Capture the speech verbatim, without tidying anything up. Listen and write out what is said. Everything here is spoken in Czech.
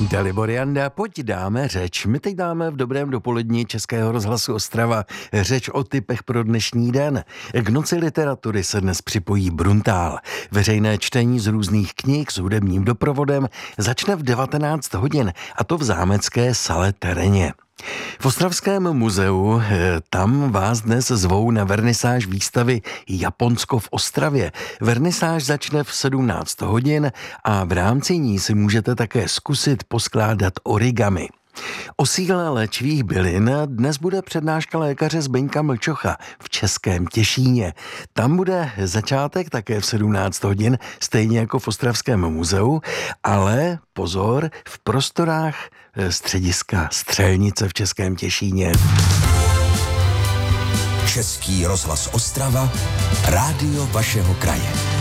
Dalibor Janda, pojď dáme řeč. My teď dáme v dobrém dopolední Českého rozhlasu Ostrava řeč o tipech pro dnešní den. K noci literatury se dnes připojí Bruntál. Veřejné čtení z různých knih s hudebním doprovodem začne v devatenáct hodin, a to v zámecké sale Tereně. V Ostravském muzeu tam vás dnes zvou na vernisáž výstavy Japonsko v Ostravě. Vernisáž začne v sedmnáct hodin a v rámci ní si můžete také zkusit poskládat origami. O síle léčivých bylin dnes bude přednáška lékaře Zbyňka Mlčocha v Českém Těšíně. Tam bude začátek také v sedmnáct hodin, stejně jako v Ostravském muzeu, ale pozor, v prostorách střediska Střelnice v Českém Těšíně. Český rozhlas Ostrava, rádio vašeho kraje.